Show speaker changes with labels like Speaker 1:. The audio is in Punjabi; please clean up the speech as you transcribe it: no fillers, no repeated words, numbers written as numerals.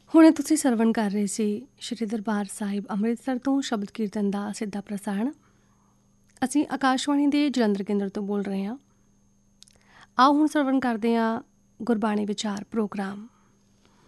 Speaker 1: ਹੁਣੇ ਤੁਸੀਂ ਸਰਵਣ ਕਰ ਰਹੇ ਸੀ ਸ਼੍ਰੀ ਦਰਬਾਰ ਸਾਹਿਬ ਅੰਮ੍ਰਿਤਸਰ ਤੋਂ ਸ਼ਬਦ ਕੀਰਤਨ ਦਾ ਸਿੱਧਾ ਪ੍ਰਸਾਰਣ। ਅਸੀਂ ਆਕਾਸ਼ਵਾਣੀ ਦੇ ਜਲੰਧਰ ਕੇਂਦਰ ਤੋਂ ਬੋਲ ਰਹੇ ਹਾਂ। ਆਓ ਹੁਣ ਸਰਵਣ ਕਰਦੇ ਹਾਂ ਗੁਰਬਾਣੀ ਵਿਚਾਰ ਪ੍ਰੋਗਰਾਮ।